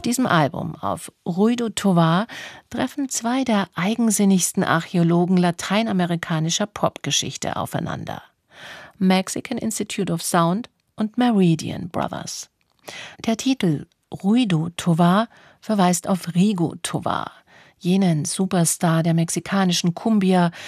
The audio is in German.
diesem Album, auf Ruido Tovar, treffen zwei der eigensinnigsten Archäologen lateinamerikanischer Popgeschichte aufeinander: Mexican Institute of Sound und Meridian Brothers. Der Titel Ruido Tovar verweist auf Rigo Tovar, jenen Superstar der mexikanischen Cumbia,